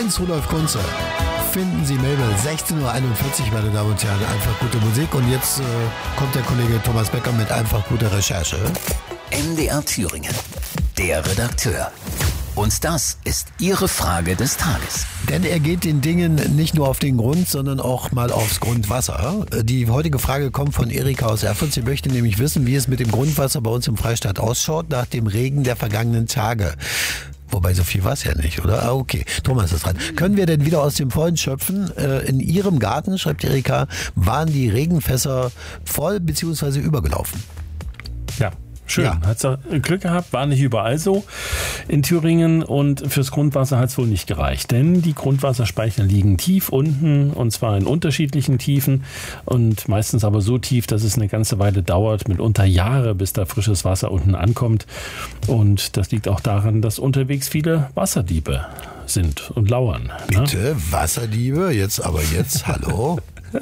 Hans Rudolf Kunze. Finden Sie Mabel, 16.41 Uhr, meine Damen und Herren, einfach gute Musik. Und jetzt kommt der Kollege Thomas Becker mit einfach gute Recherche. MDR Thüringen, der Redakteur. Und das ist Ihre Frage des Tages. Denn er geht den Dingen nicht nur auf den Grund, sondern auch mal aufs Grundwasser. Die heutige Frage kommt von Erika aus Erfurt. Sie möchte nämlich wissen, wie es mit dem Grundwasser bei uns im Freistaat ausschaut nach dem Regen der vergangenen Tage. Wobei, so viel war es ja nicht, oder? Ah, okay. Thomas ist dran. Können wir denn wieder aus dem Vollen schöpfen? In Ihrem Garten, schreibt Erika, waren die Regenfässer voll bzw. übergelaufen? Ja. Schön, ja. Hat's Glück gehabt, war nicht überall so in Thüringen und fürs Grundwasser hat es wohl nicht gereicht, denn die Grundwasserspeicher liegen tief unten und zwar in unterschiedlichen Tiefen und meistens aber so tief, dass es eine ganze Weile dauert, mitunter Jahre, bis da frisches Wasser unten ankommt und das liegt auch daran, dass unterwegs viele Wasserdiebe sind und lauern. Bitte, ne? Wasserdiebe? Jetzt, hallo?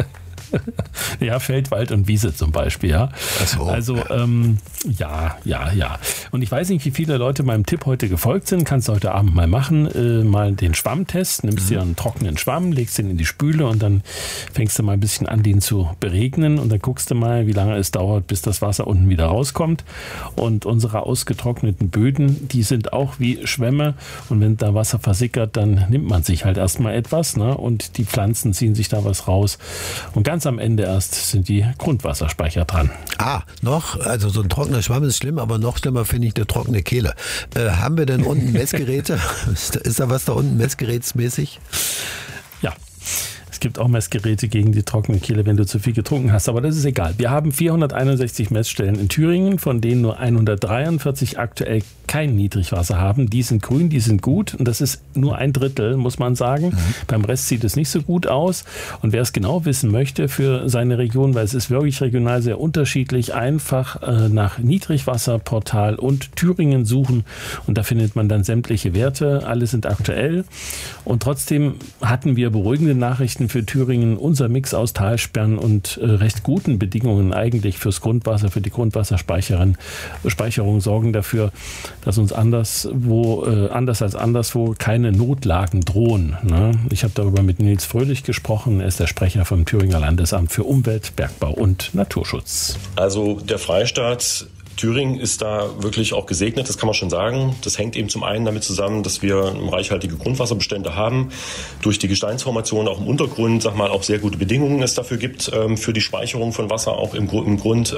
Ja, Feld, Wald und Wiese zum Beispiel, ja. Ach so. Also, ja. Und ich weiß nicht, wie viele Leute meinem Tipp heute gefolgt sind. Kannst du heute Abend mal machen. Mal den Schwammtest. Nimmst dir einen trockenen Schwamm, legst den in die Spüle und dann fängst du mal ein bisschen an, den zu beregnen. Und dann guckst du mal, wie lange es dauert, bis das Wasser unten wieder rauskommt. Und unsere ausgetrockneten Böden, die sind auch wie Schwämme. Und wenn da Wasser versickert, dann nimmt man sich halt erstmal etwas, ne? Und die Pflanzen ziehen sich da was raus. Und ganz am Ende erst sind die Grundwasserspeicher dran. Also so ein trockener Schwamm ist schlimm, aber noch schlimmer finde ich eine trockene Kehle. Haben wir denn unten Messgeräte? Ist da was da unten messgerätsmäßig? Ja. Es gibt auch Messgeräte gegen die trockene Kehle, wenn du zu viel getrunken hast, aber das ist egal. Wir haben 461 Messstellen in Thüringen, von denen nur 143 aktuell kein Niedrigwasser haben. Die sind grün, die sind gut und das ist nur ein Drittel, muss man sagen. Beim Rest sieht es nicht so gut aus und wer es genau wissen möchte für seine Region, weil es ist wirklich regional sehr unterschiedlich, einfach nach Niedrigwasserportal und Thüringen suchen und da findet man dann sämtliche Werte. Alle sind aktuell und trotzdem hatten wir beruhigende Nachrichten für Thüringen. Unser Mix aus Talsperren und recht guten Bedingungen eigentlich fürs Grundwasser, für die Grundwasserspeicherung sorgen dafür, dass uns anders als anderswo keine Notlagen drohen. Ne? Ich habe darüber mit Nils Fröhlich gesprochen. Er ist der Sprecher vom Thüringer Landesamt für Umwelt, Bergbau und Naturschutz. Also der Freistaat Thüringen ist da wirklich auch gesegnet, das kann man schon sagen. Das hängt eben zum einen damit zusammen, dass wir reichhaltige Grundwasserbestände haben, durch die Gesteinsformation auch im Untergrund, auch sehr gute Bedingungen es dafür gibt, für die Speicherung von Wasser auch im Grund,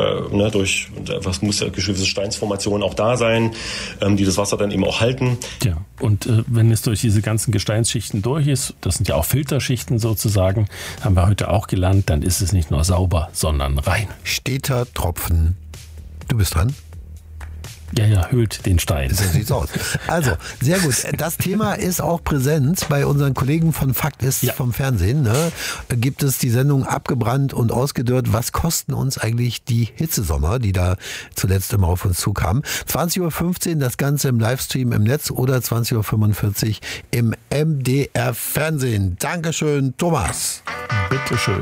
muss ja gewisse Gesteinsformationen auch da sein, die das Wasser dann eben auch halten. Ja, und wenn es durch diese ganzen Gesteinsschichten durch ist, das sind ja auch Filterschichten sozusagen, haben wir heute auch gelernt, dann ist es nicht nur sauber, sondern rein. Steter Tropfen. Du bist dran? Ja, höhlt den Stein. So sieht's aus. Also, sehr gut. Das Thema ist auch präsent bei unseren Kollegen von Fakt ist vom Fernsehen. Ne? Gibt es die Sendung Abgebrannt und Ausgedörrt. Was kosten uns eigentlich die Hitzesommer, die da zuletzt immer auf uns zukamen? 20.15 Uhr das Ganze im Livestream im Netz oder 20.45 Uhr im MDR Fernsehen. Dankeschön, Thomas. Bitteschön.